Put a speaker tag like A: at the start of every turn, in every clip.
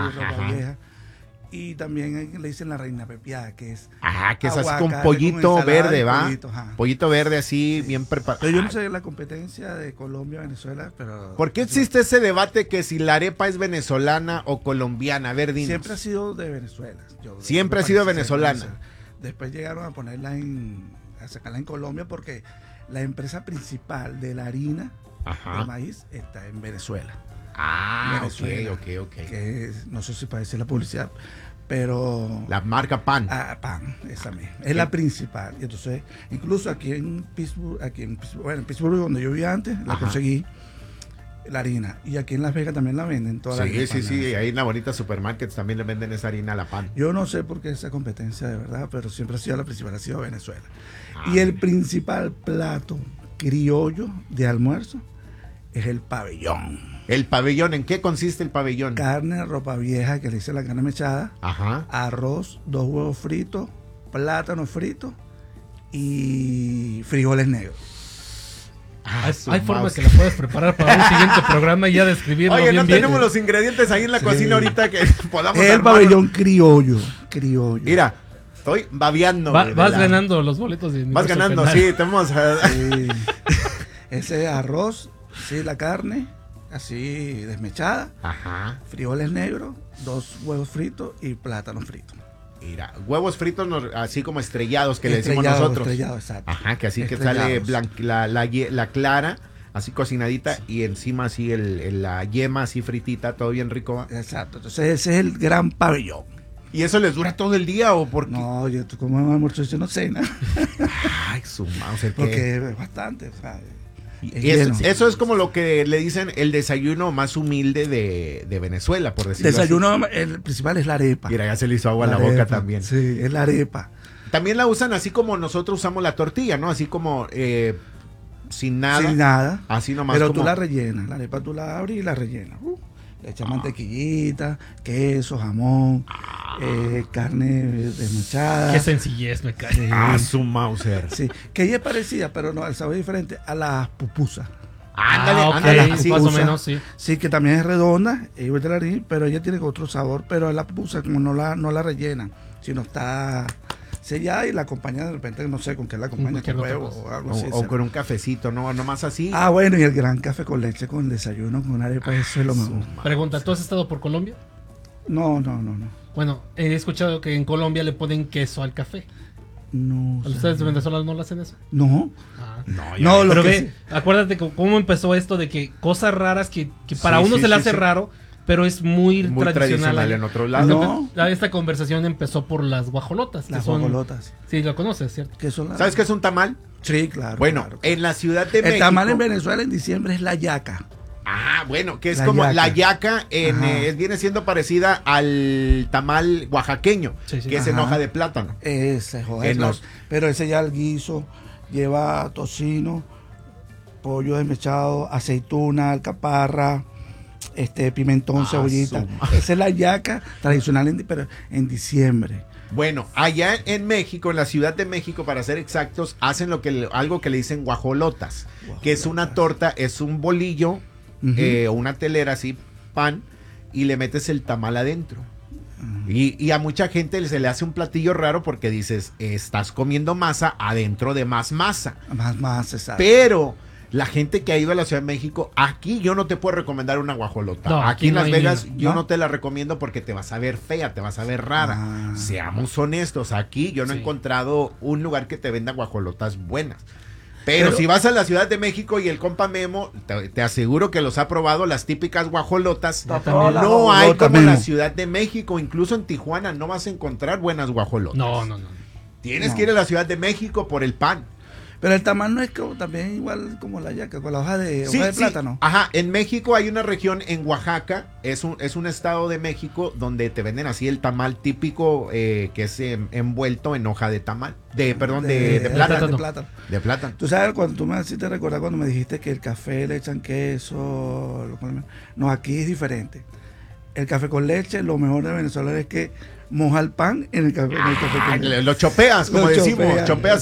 A: ropa vieja. Y también le dicen la reina pepiada, que es
B: que es así con pollito verde, ¿va? Pollito verde así, bien preparado.
A: Pero yo no sé la competencia de Colombia, Venezuela, pero...
B: ¿Por qué existe ese debate que si la arepa es venezolana o colombiana? A ver, dinos.
A: Siempre ha sido de Venezuela.
B: Siempre ha sido venezolana.
A: Después llegaron a ponerla a sacarla en Colombia porque la empresa principal de la harina de maíz está en Venezuela.
B: Venezuela, ok.
A: Que no sé si parece la publicidad, pero...
B: La marca Pan.
A: Pan, esa misma. Es la principal. Y entonces, incluso aquí en Pittsburgh, en Pittsburgh, donde yo vivía antes, la conseguí la harina. Y aquí en Las Vegas también la venden. Toda
B: sí. Ahí en la bonita supermarkets también le venden esa harina a la Pan.
A: Yo no sé por qué esa competencia de verdad, pero siempre ha sido la principal, ha sido Venezuela. Y el principal plato criollo de almuerzo es el pabellón.
B: ¿El pabellón? ¿En qué consiste el pabellón?
A: Carne, ropa vieja, que le dice la carne mechada, arroz, 2 huevos fritos, plátano frito y frijoles negros.
C: Hay formas que la puedes preparar para un siguiente programa y ya describirlo.
B: Oye,
C: bien,
B: no tenemos los ingredientes ahí en la cocina ahorita que podamos
A: el pabellón criollo.
B: Mira, estoy babeando.
C: Vas ganando los boletos de
B: Vas ganando, penal. Sí, tenemos...
A: Ese arroz, la carne... así desmechada, frijoles negros, 2 huevos fritos y plátano frito.
B: Mira, huevos fritos así como estrellados que le decimos nosotros.
A: Estrellados, exacto.
B: Que así que sale la clara, así cocinadita y encima así la yema así fritita, todo bien rico.
A: Exacto, entonces ese es el gran pabellón.
B: ¿Y eso les dura todo el día o por qué?
A: No, yo como almuerzo yo no cena.
B: Ay, su mouse.
A: Porque es bastante, ¿sabes?
B: Eso es como lo que le dicen el desayuno más humilde de Venezuela, por decirlo
A: desayuno,
B: así.
A: El principal es la arepa.
B: Mira, ya se le hizo agua a la boca también.
A: Sí, es la arepa.
B: También la usan así como nosotros usamos la tortilla, ¿no? Así como sin nada.
A: Sin nada.
B: Así nomás.
A: Pero tú la rellenas, la arepa tú la abres y la rellenas. Le echas mantequillita, queso, jamón, carne desmechada.
C: Qué sencillez me cae.
B: Su Mauser.
A: Sí, que ella es parecida, pero no, el sabor es diferente a las pupusas.
B: Ándale,
C: sí, más o menos, sí.
A: Sí, que también es redonda, igual de la harina, pero ella tiene otro sabor, pero la pupusa como no la rellenan, sino está sellada y la acompaña de repente, no sé con qué la acompaña, con huevo o algo así.
B: O con un cafecito, no más así.
A: Bueno, y el gran café con leche, con el desayuno, con una arepa, eso es lo mejor.
C: Pregunta, ¿tú has estado por Colombia?
A: No.
C: Bueno, he escuchado que en Colombia le ponen queso al café.
A: No.
C: ¿Ustedes de Venezuela no lo hacen eso?
A: No.
C: No, lo que sí. Acuérdate cómo empezó esto de que cosas raras que para uno se le hace raro, pero es muy tradicional
B: en otro lado.
C: Esta conversación empezó por las guajolotas.
A: Guajolotas.
C: Sí, lo conoces, ¿cierto?
B: ¿Sabes qué es un tamal?
A: Sí, claro.
B: Bueno,
A: claro.
B: En la Ciudad de México.
A: El tamal en Venezuela en diciembre es la yaca.
B: Bueno, que es como la yaca, viene siendo parecida al tamal oaxaqueño, que es en hoja de plátano.
A: Ese es hoja de plátano. Pero ese ya el guiso lleva tocino, pollo desmechado, aceituna, alcaparra, pimentón, cebollita. Esa es la yaca tradicional, pero en diciembre.
B: Bueno, allá en México, en la Ciudad de México, para ser exactos, hacen algo que le dicen guajolotas, que es una torta, es un bolillo, o una telera así, pan, y le metes el tamal adentro. Y a mucha gente se le hace un platillo raro porque dices, estás comiendo masa adentro de más masa.
A: Más masa, exacto.
B: Pero la gente que ha ido a la Ciudad de México, aquí yo no te puedo recomendar una guajolota.
C: No,
B: aquí en Las Vegas yo no te la recomiendo porque te vas a ver fea, te vas a ver rara. Seamos honestos, aquí yo no he encontrado un lugar que te venda guajolotas buenas. Pero si vas a la Ciudad de México y el compa Memo, te aseguro que los ha probado, las típicas guajolotas. No hay como en la Ciudad de México, incluso en Tijuana no vas a encontrar buenas guajolotas.
C: No.
B: Tienes que ir a la Ciudad de México por el pan.
A: Pero el tamal no es como, también igual como la yaca, con la hoja de plátano.
B: En México hay una región en Oaxaca, es un estado de México donde te venden así el tamal típico que es envuelto en hoja de tamal, de plátano. De plátano.
A: Tú sabes, cuando tú me hiciste recordar cuando me dijiste que el café le echan queso. No, aquí es diferente. El café con leche, lo mejor de Venezuela es que moja el pan en el café con leche.
B: Lo chopeas, como decimos. Chopeas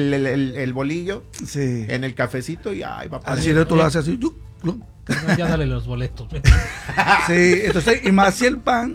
B: el bolillo en el cafecito y ahí va para
A: así tú lo haces así.
C: Ya dale los boletos.
A: Sí, entonces, y más si el pan